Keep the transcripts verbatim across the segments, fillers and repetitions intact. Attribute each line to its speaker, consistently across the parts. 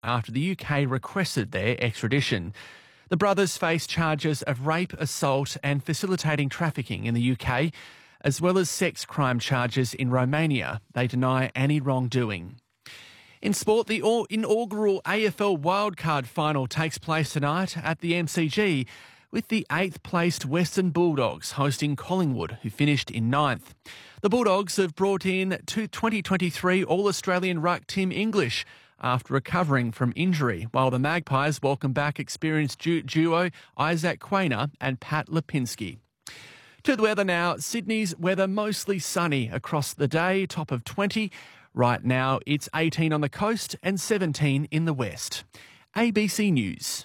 Speaker 1: after the U K requested their extradition. The brothers face charges of rape, assault and facilitating trafficking in the U K, as well as sex crime charges in Romania. They deny any wrongdoing. In sport, the inaugural A F L wildcard final takes place tonight at the M C G, with the eighth-placed Western Bulldogs hosting Collingwood, who finished in ninth. The Bulldogs have brought in twenty twenty-three All-Australian ruck Tim English after recovering from injury, while the Magpies welcome back experienced du- duo Isaac Quainer and Pat Lipinski. To the weather now. Sydney's weather mostly sunny across the day, top of twenty. Right now it's eighteen on the coast and seventeen in the west. A B C News.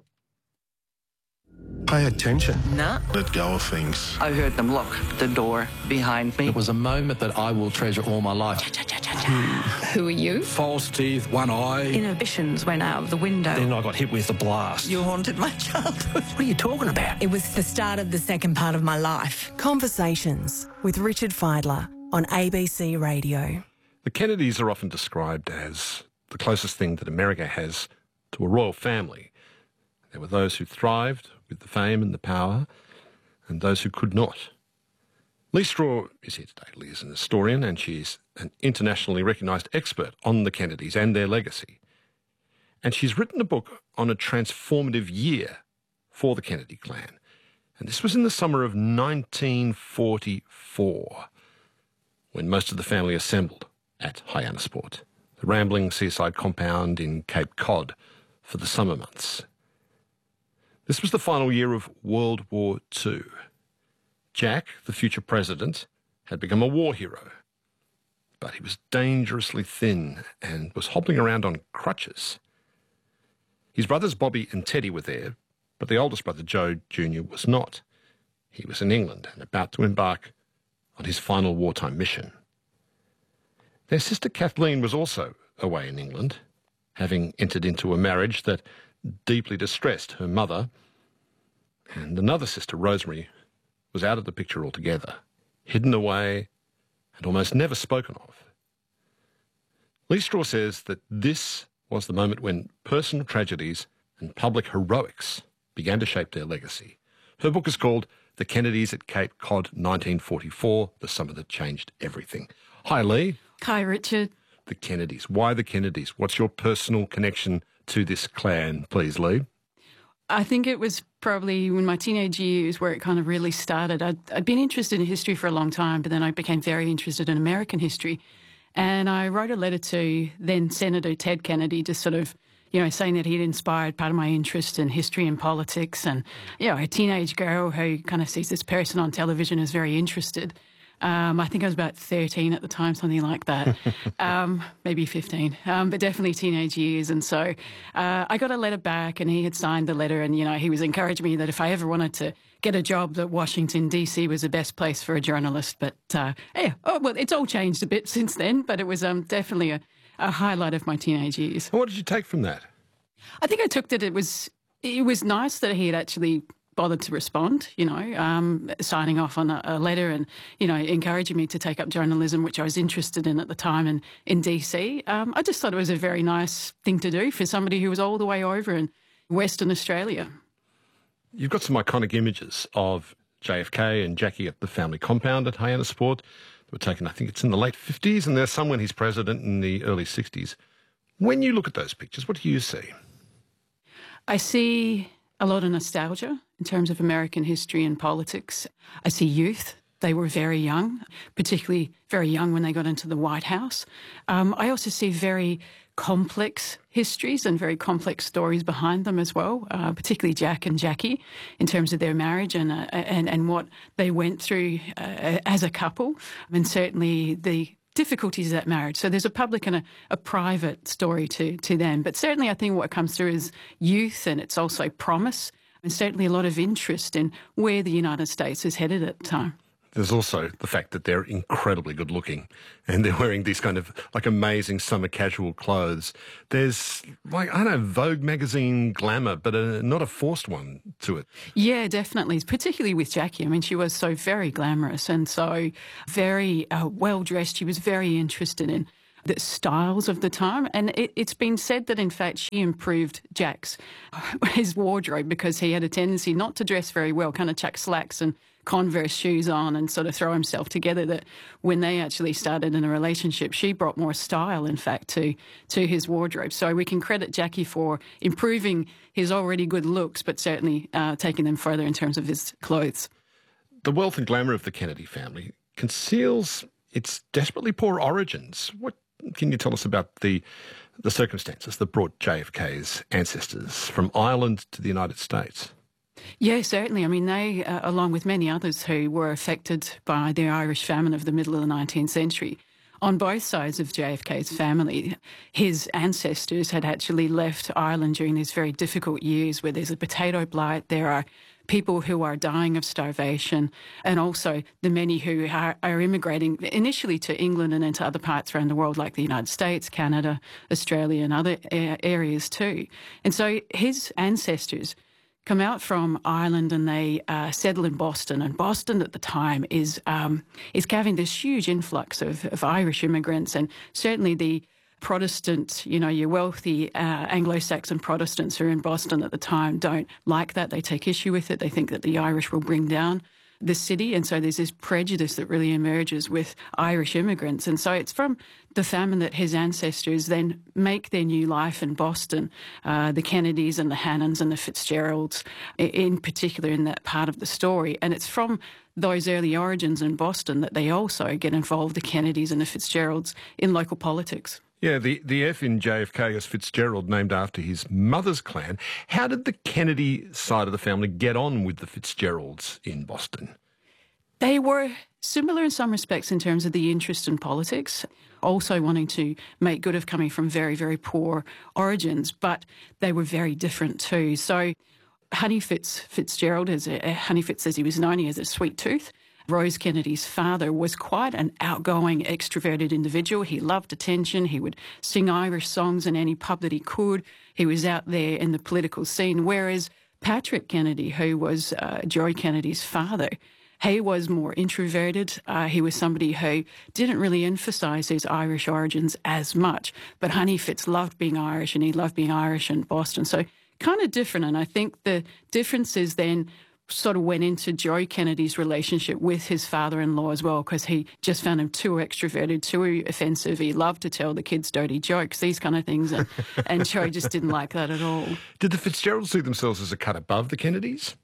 Speaker 2: Pay attention.
Speaker 3: Nah.
Speaker 2: Let go of things.
Speaker 3: I heard them lock the door behind me.
Speaker 4: It was a moment that I will treasure all my life.
Speaker 5: Who are you?
Speaker 6: False teeth, one eye.
Speaker 5: Inhibitions went out of the window.
Speaker 6: Then I got hit with a blast.
Speaker 3: You haunted my childhood.
Speaker 6: What are you talking about?
Speaker 7: It was the start of the second part of my life. Conversations with Richard Fidler on A B C Radio.
Speaker 8: The Kennedys are often described as the closest thing that America has to a royal family. There were those who thrived with the fame and the power, and those who could not. Lee Straw is here today. Lee is an historian, and she's an internationally recognised expert on the Kennedys and their legacy. And she's written a book on a transformative year for the Kennedy clan. And this was in the summer of nineteen forty-four, when most of the family assembled at Hyannisport, the rambling seaside compound in Cape Cod, for the summer months. This was the final year of World War Two. Jack, the future president, had become a war hero, but he was dangerously thin and was hobbling around on crutches. His brothers Bobby and Teddy were there, but the oldest brother Joe Junior was not. He was in England and about to embark on his final wartime mission. Their sister Kathleen was also away in England, having entered into a marriage that deeply distressed her mother, and another sister, Rosemary, was out of the picture altogether, hidden away and almost never spoken of. Lee Straw says that this was the moment when personal tragedies and public heroics began to shape their legacy. Her book is called The Kennedys at Cape Cod, nineteen forty-four, the summer that changed everything. Hi, Lee.
Speaker 9: Hi, Richard.
Speaker 8: The Kennedys. Why the Kennedys? What's your personal connection to this clan, please, Lee?
Speaker 9: I think it was probably when my teenage years where it kind of really started. I'd, I'd been interested in history for a long time, but then I became very interested in American history. And I wrote a letter to then Senator Ted Kennedy, just sort of, you know, saying that he'd inspired part of my interest in history and politics. And, you know, a teenage girl who kind of sees this person on television is very interested. Um, I think I was about thirteen at the time, something like that, um, maybe fifteen, um, but definitely teenage years. And so uh, I got a letter back and he had signed the letter and, you know, he was encouraging me that if I ever wanted to get a job, that Washington, D C was the best place for a journalist. But, uh, yeah, oh, well, it's all changed a bit since then, but it was um, definitely a, a highlight of my teenage years.
Speaker 8: What did you take from that?
Speaker 9: I think I took that it was, it was nice that he had actually bothered to respond, you know, um, signing off on a, a letter and, you know, encouraging me to take up journalism, which I was interested in at the time in, in D C. Um, I just thought it was a very nice thing to do for somebody who was all the way over in Western Australia.
Speaker 8: You've got some iconic images of J F K and Jackie at the family compound at Hyannisport. They were taken, I think it's in the late fifties, and there's some when he's president in the early sixties. When you look at those pictures, what do you see?
Speaker 9: I see a lot of nostalgia in terms of American history and politics. I see youth. They were very young, particularly very young when they got into the White House. Um, I also see very complex histories and very complex stories behind them as well, uh, particularly Jack and Jackie in terms of their marriage and uh, and, and what they went through uh, as a couple, and certainly the difficulties of that marriage. So there's a public and a, a private story to, to them. But certainly I think what comes through is youth, and it's also promise, and certainly a lot of interest in where the United States is headed at the time.
Speaker 8: There's also the fact that they're incredibly good looking and they're wearing these kind of like amazing summer casual clothes. There's like, I don't know, Vogue magazine glamour, but a, not a forced one to it.
Speaker 9: Yeah, definitely, particularly with Jackie. I mean, she was so very glamorous and so very uh, well-dressed. She was very interested in the styles of the time. And it, it's been said that, in fact, she improved Jack's, his wardrobe, because he had a tendency not to dress very well, kind of chuck slacks and Converse shoes on and sort of throw himself together, that when they actually started in a relationship, she brought more style, in fact, to to his wardrobe. So we can credit Jackie for improving his already good looks, but certainly uh, taking them further in terms of his clothes.
Speaker 8: The wealth and glamour of the Kennedy family conceals its desperately poor origins. What can you tell us about the the circumstances that brought J F K's ancestors from Ireland to the United States?
Speaker 9: Yeah, certainly. I mean, they, uh, along with many others who were affected by the Irish famine of the middle of the nineteenth century, on both sides of J F K's family, his ancestors had actually left Ireland during these very difficult years where there's a potato blight, there are people who are dying of starvation, and also the many who are, are immigrating initially to England and into other parts around the world like the United States, Canada, Australia and other areas too. And so his ancestors come out from Ireland and they uh, settle in Boston. And Boston at the time is um, is having this huge influx of, of Irish immigrants, and certainly the Protestant, you know, your wealthy uh, Anglo-Saxon Protestants who are in Boston at the time don't like that. They take issue with it. They think that the Irish will bring down the city. And so there's this prejudice that really emerges with Irish immigrants. And so it's from the famine that his ancestors then make their new life in Boston, uh, the Kennedys and the Hannons and the Fitzgeralds in particular in that part of the story. And it's from those early origins in Boston that they also get involved, the Kennedys and the Fitzgeralds, in local politics.
Speaker 8: Yeah, the, the F in J F K is Fitzgerald, named after his mother's clan. How did the Kennedy side of the family get on with the Fitzgeralds in Boston?
Speaker 9: They were similar in some respects in terms of the interest in politics, also wanting to make good of coming from very, very poor origins, but they were very different too. So Honey Fitz, Fitzgerald, as a, Honey Fitz as he was known, he has a sweet tooth. Rose Kennedy's father was quite an outgoing, extroverted individual. He loved attention. He would sing Irish songs in any pub that he could. He was out there in the political scene, whereas Patrick Kennedy, who was uh, Joe Kennedy's father, he was more introverted. Uh, he was somebody who didn't really emphasise his Irish origins as much. But Honey Fitz loved being Irish, and he loved being Irish in Boston. So kind of different. And I think the difference is then sort of went into Joe Kennedy's relationship with his father-in-law as well, because he just found him too extroverted, too offensive. He loved to tell the kids dirty jokes, these kind of things, and, and Joe just didn't like that at all.
Speaker 8: Did the Fitzgeralds see themselves as a cut above the Kennedys?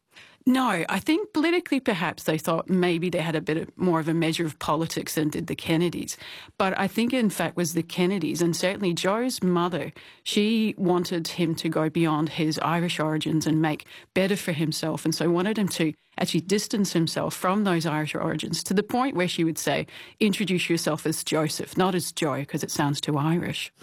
Speaker 9: No, I think politically perhaps they thought maybe they had a bit of, more of a measure of politics than did the Kennedys. But I think in fact was the Kennedys, and certainly Joe's mother, she wanted him to go beyond his Irish origins and make better for himself, and so wanted him to actually distance himself from those Irish origins to the point where she would say, introduce yourself as Joseph, not as Joe, because it sounds too Irish.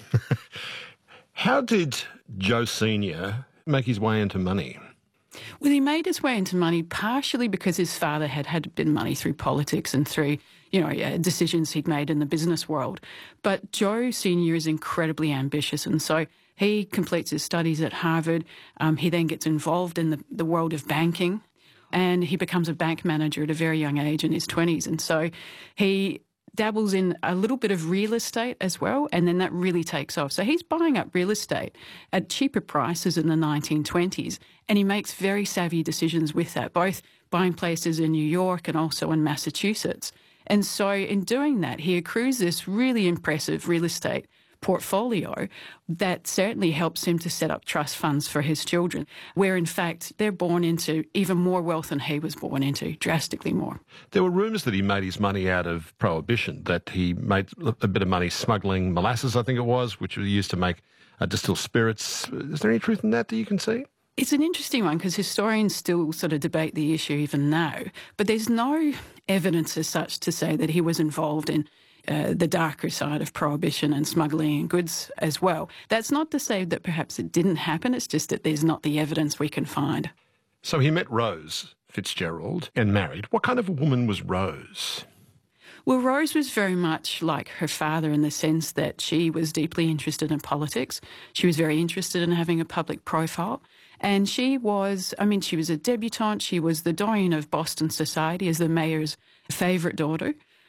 Speaker 8: How did Joe Senior make his way into money?
Speaker 9: Well, he made his way into money partially because his father had had been money through politics and through, you know, uh, decisions he'd made in the business world. But Joe Senior is incredibly ambitious, and so he completes his studies at Harvard. Um, he then gets involved in the, the world of banking, and he becomes a bank manager at a very young age in his twenties. And so he dabbles in a little bit of real estate as well, and then that really takes off. So he's buying up real estate at cheaper prices in the nineteen twenties, and he makes very savvy decisions with that, both buying places in New York and also in Massachusetts. And so in doing that, he accrues this really impressive real estate portfolio that certainly helps him to set up trust funds for his children, where in fact they're born into even more wealth than he was born into, drastically more.
Speaker 8: There were rumours that he made his money out of prohibition, that he made a bit of money smuggling molasses, I think it was, which was used to make uh, distilled spirits. Is there any truth in that that you can see?
Speaker 9: It's an interesting one because historians still sort of debate the issue even now, but there's no evidence as such to say that he was involved in Uh, the darker side of prohibition and smuggling and goods as well. That's not to say that perhaps it didn't happen, it's just that there's not the evidence we can find.
Speaker 8: So he met Rose Fitzgerald and married. What kind of a woman was Rose?
Speaker 9: Well, Rose was very much like her father in the sense that she was deeply interested in politics. She was very interested in having a public profile. And she was, I mean, she was a debutante. She was the doyen of Boston society as the mayor's favourite daughter.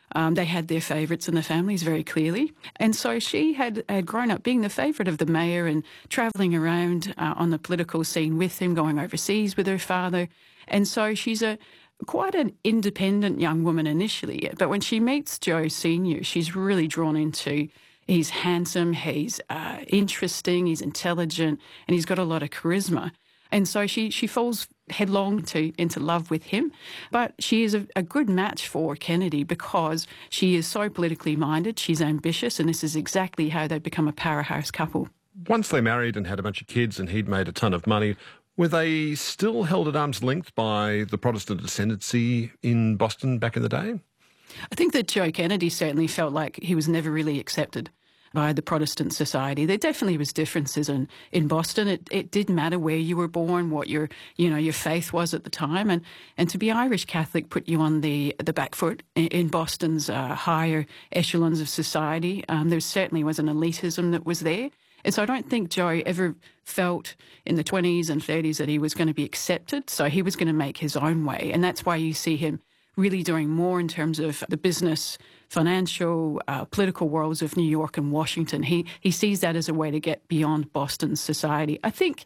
Speaker 9: Um, they had their favourites in the families very clearly. And so she had, had grown up being the favourite of the mayor and travelling around uh, on the political scene with him, going overseas with her father. And so she's a quite an independent young woman initially. But when she meets Joe Senior, she's really drawn into, he's handsome, he's uh, interesting, he's intelligent, and he's got a lot of charisma. And so she, she falls headlong to, into love with him. But she is a, a good match for Kennedy because she is so politically minded, she's ambitious, and this is exactly how they become a powerhouse couple.
Speaker 8: Once they married and had a bunch of kids and he'd made a ton of money, were they still held at arm's length by the Protestant ascendancy in Boston back in the day?
Speaker 9: I think that Joe Kennedy certainly felt like he was never really accepted by the Protestant society. There definitely was differences in, in Boston. It, it did matter where you were born, what your you know your faith was at the time, and and to be Irish Catholic put you on the the back foot in, in Boston's uh, higher echelons of society. Um, there certainly was an elitism that was there. And so I don't think Joe ever felt in the twenties and thirties that he was going to be accepted. So he was going to make his own way. And that's why you see him really doing more in terms of the business, financial, uh, political worlds of New York and Washington. He he sees that as a way to get beyond Boston's society. I think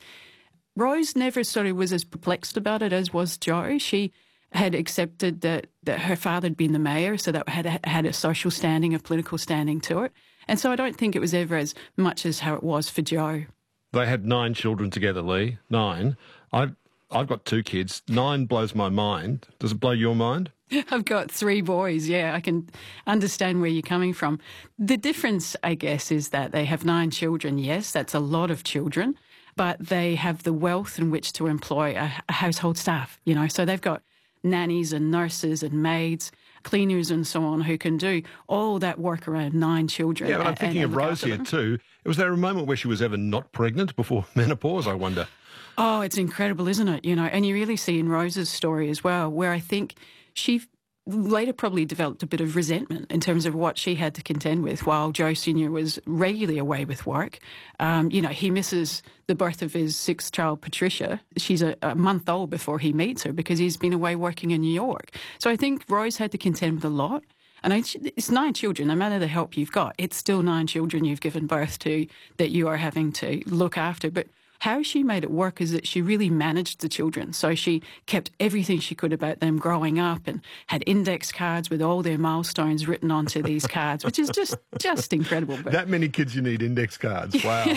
Speaker 9: Rose never sort of was as perplexed about it as was Joe. She had accepted that, that her father had been the mayor, so that had had a social standing, a political standing to it. And so I don't think it was ever as much as how it was for Joe.
Speaker 8: They had nine children together, Lee. Nine. I've, I've got two kids. Nine blows my mind. Does it blow your mind?
Speaker 9: I've got three boys, yeah. I can understand where you're coming from. The difference, I guess, is that they have nine children. Yes, that's a lot of children, but they have the wealth in which to employ a, a household staff, you know. So they've got nannies and nurses and maids, cleaners and so on, who can do all that work around nine children.
Speaker 8: Yeah, but I'm thinking of Rose here too. Was there a moment where she was ever not pregnant before menopause, I wonder?
Speaker 9: Oh, it's incredible, isn't it? You know, and you really see in Rose's story as well, where I think she later probably developed a bit of resentment in terms of what she had to contend with while Joe Senior was regularly away with work. Um, you know, he misses the birth of his sixth child, Patricia. She's a, a month old before he meets her because he's been away working in New York. So I think Rose had to contend with a lot. And it's nine children, no matter the help you've got, it's still nine children you've given birth to that you are having to look after. But how she made it work is that she really managed the children. So she kept everything she could about them growing up and had index cards with all their milestones written onto these cards, which is just just incredible. But
Speaker 8: that many kids, you need index cards. Wow.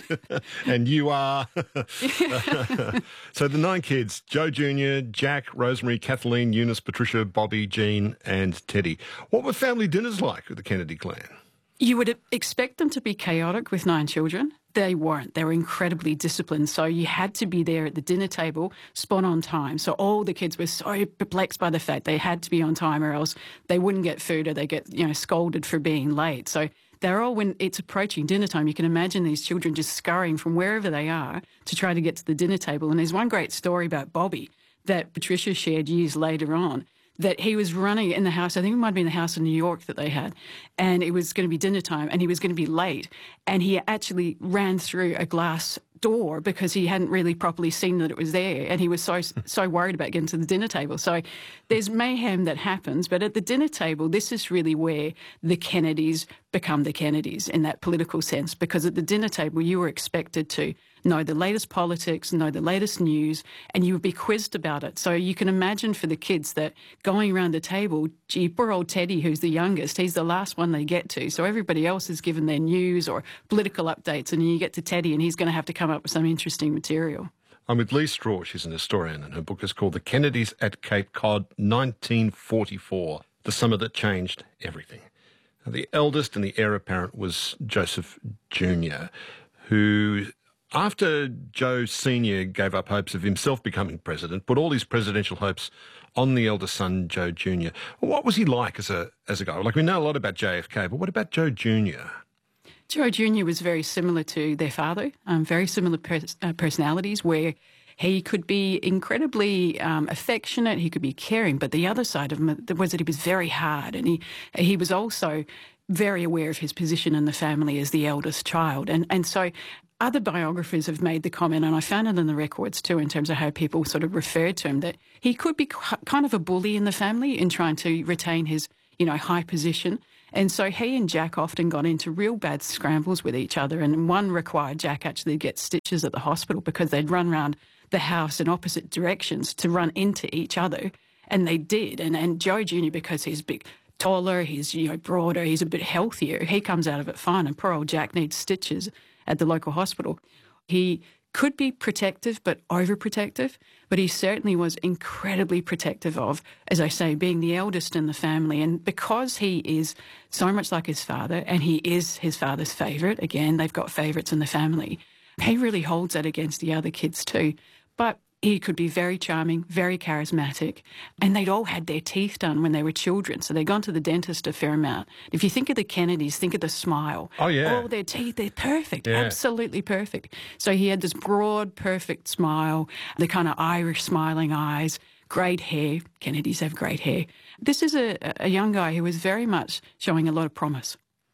Speaker 8: And you are. So the nine kids, Joe Junior, Jack, Rosemary, Kathleen, Eunice, Patricia, Bobby, Jean and Teddy. What were family dinners like with the Kennedy clan?
Speaker 9: You would expect them to be chaotic with nine children. They weren't. They were incredibly disciplined. So you had to be there at the dinner table, spot on time. So all the kids were so perplexed by the fact they had to be on time or else they wouldn't get food or they get, you know, scolded for being late. So they're all, when it's approaching dinner time, you can imagine these children just scurrying from wherever they are to try to get to the dinner table. And there's one great story about Bobby that Patricia shared years later on, that he was running in the house, I think it might have been the house in New York that they had, and it was going to be dinner time and he was going to be late. And he actually ran through a glass door because he hadn't really properly seen that it was there, and he was so so worried about getting to the dinner table. So there's mayhem that happens, but at the dinner table, this is really where the Kennedys become the Kennedys in that political sense, because at the dinner table you were expected to know the latest politics, know the latest news, and you would be quizzed about it. So you can imagine for the kids that going around the table, gee, poor old Teddy, who's the youngest, he's the last one they get to. So everybody else is given their news or political updates, and you get to Teddy and he's going to have to come up with some interesting material.
Speaker 8: I'm with Lee Straw. She's an historian, and her book is called The Kennedys at Cape Cod, nineteen forty-four, the summer that changed everything. Now, the eldest and the heir apparent was Joseph Junior, who, after Joe Senior gave up hopes of himself becoming president, put all his presidential hopes on the eldest son, Joe Junior What was he like as a as a guy? Like, we know a lot about J F K, but what about Joe Junior?
Speaker 9: Joe Junior was very similar to their father, um, very similar pers- uh, personalities, where he could be incredibly um, affectionate, he could be caring, but the other side of him was that he was very hard, and he he was also very aware of his position in the family as the eldest child. And, and so other biographers have made the comment, and I found it in the records too, in terms of how people sort of referred to him, that he could be kind of a bully in the family in trying to retain his you know, high position. And so he and Jack often got into real bad scrambles with each other, and one required Jack actually to get stitches at the hospital because they'd run around the house in opposite directions to run into each other, and they did. And and Joe Junior, because he's big, taller, he's, you know, broader, he's a bit healthier, he comes out of it fine, and poor old Jack needs stitches at the local hospital. He could be protective but overprotective, but he certainly was incredibly protective of, as I say, being the eldest in the family. And because he is so much like his father, and he is his father's favourite, again, they've got favourites in the family, he really holds that against the other kids too. But he could be very charming, very charismatic, and they'd all had their teeth done when they were children, so they'd gone to the dentist a fair amount. If you think of the Kennedys, think of the smile.
Speaker 8: Oh, yeah.
Speaker 9: All their teeth, they're perfect,
Speaker 8: Yeah.
Speaker 9: absolutely perfect. So he had this broad, perfect smile, the kind of Irish smiling eyes, great hair. Kennedys have great hair. This is a, a young guy who was very much showing a lot of promise.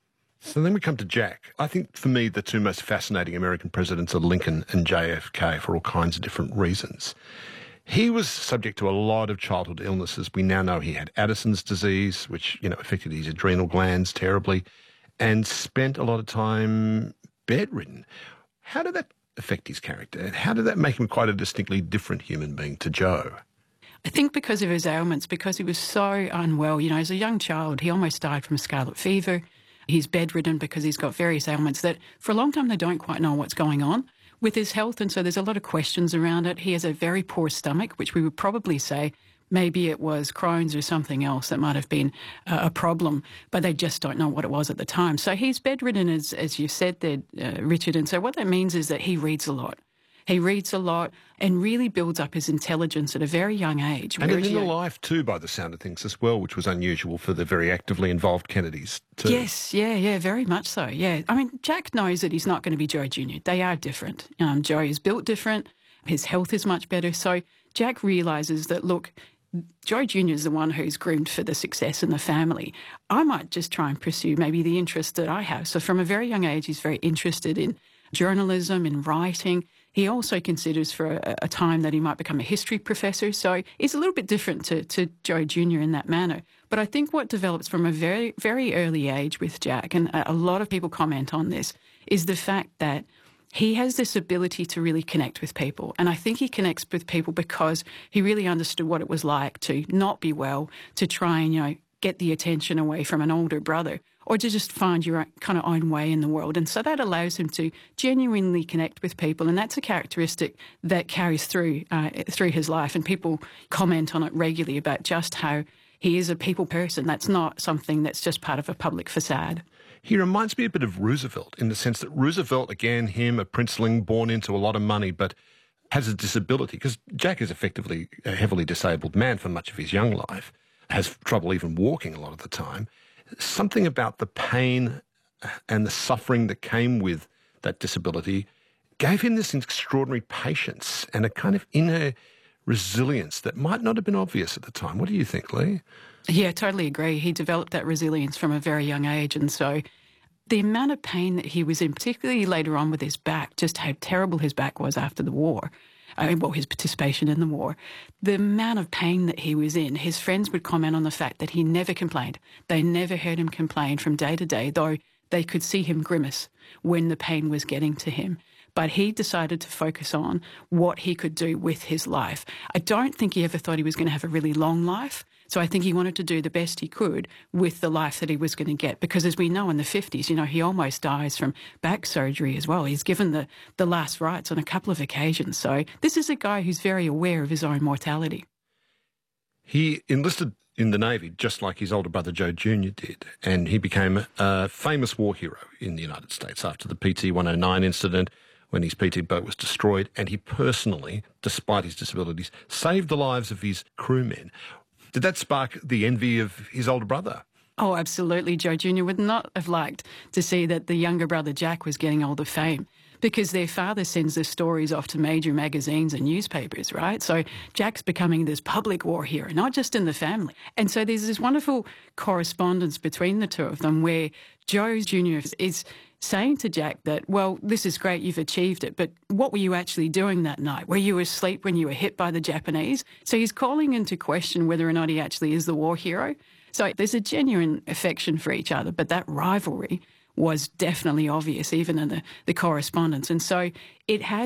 Speaker 8: So then we come to Jack. I think for me the two most fascinating American presidents are Lincoln and J F K for all kinds of different reasons. He was subject to a lot of childhood illnesses. We now know he had Addison's disease, which, you know, affected his adrenal glands terribly, and spent a lot of time bedridden. How did that affect his character? How did that make him quite a distinctly different human being to Joe?
Speaker 9: I think because of his ailments, because he was so unwell. You know, as a young child, he almost died from scarlet fever. He's bedridden because he's got various ailments that for a long time they don't quite know what's going on with his health, and so there's a lot of questions around it. He has a very poor stomach, which we would probably say maybe it was Crohn's or something else that might have been uh, a problem, but they just don't know what it was at the time. So he's bedridden, as, as you said there, uh, Richard, and so what that means is that he reads a lot. He reads a lot and really builds up his intelligence at a very young age.
Speaker 8: And in
Speaker 9: you
Speaker 8: the
Speaker 9: know,
Speaker 8: life too, by the sound of things as well, which was unusual for the very actively involved Kennedys too.
Speaker 9: Yes, yeah, yeah, very much so, yeah. I mean, Jack knows that he's not going to be Joe Junior They are different. Um, Joe is built different. His health is much better. So Jack realises that, look, Joe Junior is the one who's groomed for the success in the family. I might just try and pursue maybe the interest that I have. So from a very young age, he's very interested in journalism, in writing. He also considers for a, a time that he might become a history professor. So it's a little bit different to, to Joe Junior in that manner. But I think what develops from a very, very early age with Jack, and a, a lot of people comment on this, is the fact that he has this ability to really connect with people. And I think he connects with people because he really understood what it was like to not be well, to try and, you know, get the attention away from an older brother, or to just find your own, kind of own way in the world. And so that allows him to genuinely connect with people, and that's a characteristic that carries through uh, through his life. And people comment on it regularly about just how he is a people person. That's not something that's just part of a public facade.
Speaker 8: He reminds me a bit of Roosevelt in the sense that Roosevelt, again, him, a princeling born into a lot of money, but has a disability, because Jack is effectively a heavily disabled man for much of his young life, has trouble even walking a lot of the time. Something about the pain and the suffering that came with that disability gave him this extraordinary patience and a kind of inner resilience that might not have been obvious at the time. What do you think, Lee?
Speaker 9: Yeah, totally agree. He developed that resilience from a very young age, and so the amount of pain that he was in, particularly later on with his back, just how terrible his back was after the war, I mean, well, his participation in the war, the amount of pain that he was in, his friends would comment on the fact that he never complained. They never heard him complain from day to day, though they could see him grimace when the pain was getting to him. But he decided to focus on what he could do with his life. I don't think he ever thought he was going to have a really long life. So I think he wanted to do the best he could with the life that he was going to get. Because as we know, in the fifties, you know, he almost dies from back surgery as well. He's given the, the last rites on a couple of occasions. So this is a guy who's very aware of his own mortality.
Speaker 8: He enlisted in the Navy just like his older brother Joe Junior did, and he became a famous war hero in the United States after the P T one oh nine incident, when his P T boat was destroyed, and he personally, despite his disabilities, saved the lives of his crewmen. Did that spark the envy of his older brother?
Speaker 9: Oh, absolutely. Joe Junior would not have liked to see that the younger brother Jack was getting all the fame, because their father sends their stories off to major magazines and newspapers, right? So Jack's becoming this public war hero, not just in the family. And so there's this wonderful correspondence between the two of them where Joe Junior is saying to Jack that, well, this is great, you've achieved it, but what were you actually doing that night? Were you asleep when you were hit by the Japanese? So he's calling into question whether or not he actually is the war hero. So there's a genuine affection for each other, but that rivalry was definitely obvious, even in the, the correspondence. And so it has